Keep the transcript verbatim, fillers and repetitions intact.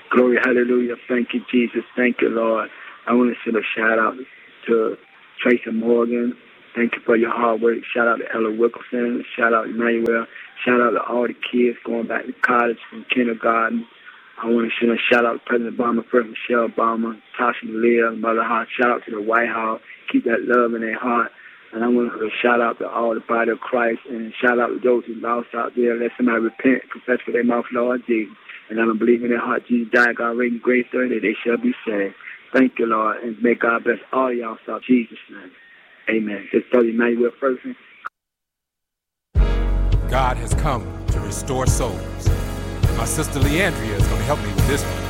Glory, hallelujah. Thank you, Jesus. Thank you, Lord. I want to send a shout out to Tracy Morgan. Thank you for your hard work. Shout out to Ella Wilkerson. Shout out to Emmanuel. Shout out to all the kids going back to college from kindergarten. I want to send a shout out to President Obama, First Michelle Obama, Tasha Malia, Mother Hart. Shout out to the White House. Keep that love in their heart. And I want to shout out to all the body of Christ and shout out to those who lost out there. Let somebody repent, confess with their mouth, Lord Jesus. And I don't believe in their heart Jesus died, God raised in great thirty, they shall be saved. Thank you, Lord, and may God bless all y'all. In Jesus' name. Amen. This is Emmanuel Ferguson. God has come to restore souls. My sister Leandria is going to help me with this one.